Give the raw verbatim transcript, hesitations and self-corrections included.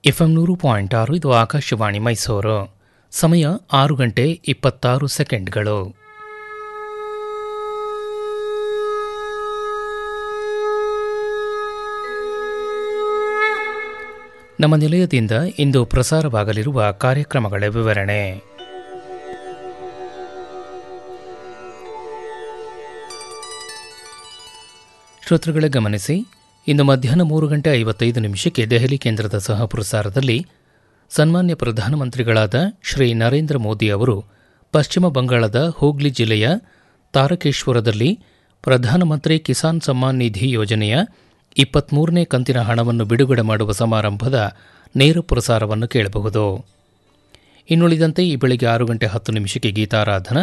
FM ನೂರು point ಆರು ಇದು ಆಕಾಶವಾಣಿ ಮೈಸೂರು. ಸಮಯ ಆರು ಗಂಟೆ ಇಪ್ಪತ್ತಾರು ಸೆಕೆಂಡ್ಗಳು. ನಮ್ಮ ನಿಲಯದಿಂದ ಇಂದು ಪ್ರಸಾರವಾಗಲಿರುವ ಕಾರ್ಯಕ್ರಮಗಳ ವಿವರಣೆ. ಶ್ರೋತೃಗಳೇ ಗಮನಿಸಿ, ಇಂದು ಮಧ್ಯಾಹ್ನ ಮೂರು ಗಂಟೆ ಐವತ್ತೈದು ನಿಮಿಷಕ್ಕೆ ದೆಹಲಿ ಕೇಂದ್ರದ ಸಹ ಪ್ರಸಾರದಲ್ಲಿ ಸನ್ಮಾನ್ಯ ಪ್ರಧಾನಮಂತ್ರಿಗಳಾದ ಶ್ರೀ ನರೇಂದ್ರ ಮೋದಿ ಅವರು ಪಶ್ಚಿಮ ಬಂಗಾಳದ ಹೂಗ್ಲಿ ಜಿಲ್ಲೆಯ ತಾರಕೇಶ್ವರದಲ್ಲಿ ಪ್ರಧಾನಮಂತ್ರಿ ಕಿಸಾನ್ ಸಮ್ಮಾನ್ ನಿಧಿ ಯೋಜನೆಯ ಇಪ್ಪತ್ಮೂರನೇ ಕಂತಿನ ಹಣವನ್ನು ಬಿಡುಗಡೆ ಮಾಡುವ ಸಮಾರಂಭದ ನೇರ ಪ್ರಸಾರವನ್ನು ಕೇಳಬಹುದು. ಇನ್ನುಳಿದಂತೆ ಈ ಬೆಳಿಗ್ಗೆ ಆರು ಗಂಟೆ ಹತ್ತು ನಿಮಿಷಕ್ಕೆ ಗೀತಾರಾಧನಾ,